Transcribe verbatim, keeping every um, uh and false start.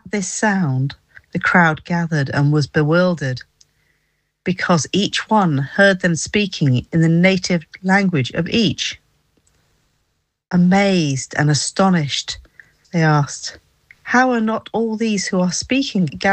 this sound, the crowd gathered and was bewildered, because each one heard them speaking in the native language of each. Amazed and astonished, they asked, "How are not all these who are speaking